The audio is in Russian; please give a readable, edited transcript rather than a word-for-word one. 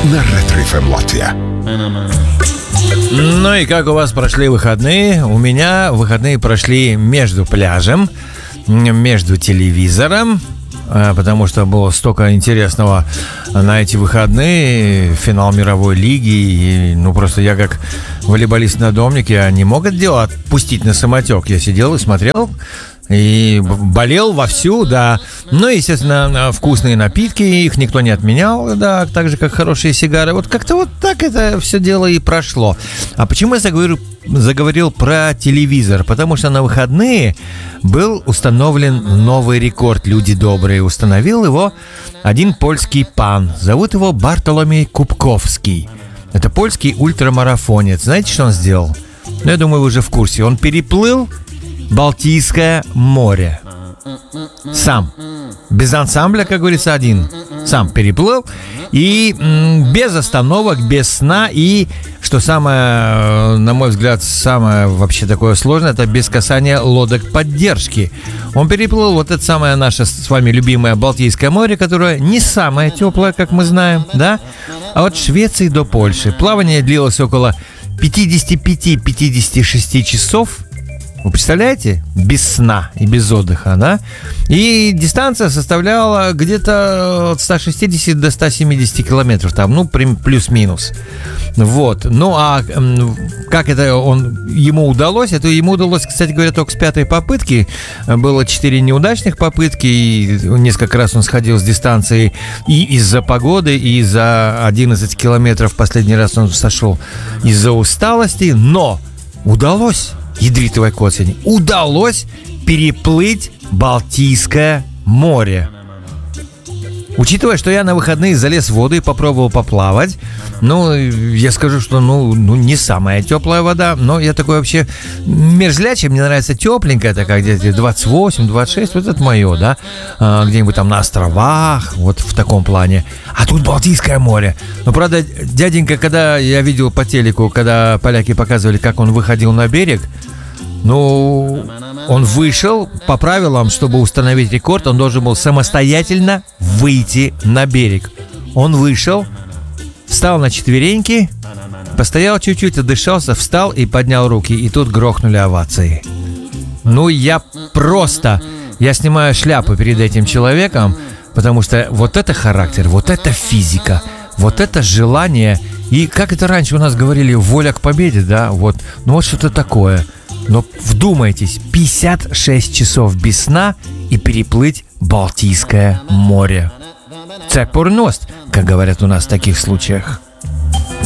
на Ретро FM Латвия. Ну и как у вас прошли выходные? У меня выходные прошли между пляжем, между телевизором, потому что было столько интересного на эти выходные. Финал мировой лиги. И, просто я как волейболист-надомник, я не мог это дело отпустить на самотек. Я сидел и смотрел. И болел вовсю, да. Ну, естественно, вкусные напитки, их никто не отменял, да, так же, как хорошие сигары. Вот как-то вот так это все дело и прошло. А почему я заговорил про телевизор? Потому что на выходные был установлен новый рекорд. Люди добрые. Установил его один польский пан. Зовут его Бартоломей Кубковский. Это польский ультрамарафонец. Знаете, что он сделал? Я думаю, вы уже в курсе. Он переплыл Балтийское море. Сам. Без ансамбля, как говорится, один. Сам переплыл. И без остановок, без сна. И, что самое, на мой взгляд, самое вообще такое сложное, это без касания лодок поддержки. Он переплыл вот это самое наше с вами любимое Балтийское море, которое не самое теплое, как мы знаем, да? А от Швеции до Польши. Плавание длилось около 55-56 часов. Вы представляете? Без сна и без отдыха, да? И дистанция составляла где-то от 160 до 170 километров, там, плюс-минус. Вот. Ну, а как это ему удалось? Это ему удалось, кстати говоря, только с 5-й попытки. Было 4 неудачных попытки, и несколько раз он сходил с дистанции и из-за погоды, и за 11 километров последний раз он сошел из-за усталости, но удалось. Ядритовой косени. Удалось переплыть Балтийское море. Учитывая, что я на выходные залез в воду и попробовал поплавать, я скажу, что, не самая теплая вода, но я такой вообще мерзлячий, мне нравится тепленькая такая, где-то 28-26, вот это мое, да, где-нибудь там на островах, вот в таком плане. А тут Балтийское море. Но, правда, дяденька, когда я видел по телеку, когда поляки показывали, как он выходил на берег, он вышел, по правилам, чтобы установить рекорд, он должен был самостоятельно выйти на берег. Он вышел, встал на четвереньки, постоял чуть-чуть, отдышался, встал и поднял руки. И тут грохнули овации. Я снимаю шляпу перед этим человеком, потому что вот это характер, вот это физика, вот это желание. И как это раньше у нас говорили, воля к победе, да, вот что-то такое. Но вдумайтесь, 56 часов без сна и переплыть Балтийское море. Це порност, как говорят у нас в таких случаях.